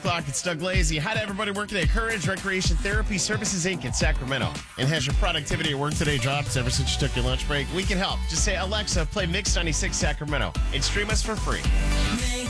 Clock, it's Doug Lazy. Hi to everybody working at Courage Recreation Therapy Services Inc. in Sacramento. And has your productivity at work today dropped ever since you took your lunch break? We can help. Just say, Alexa, play Mix 96 Sacramento and stream us for free.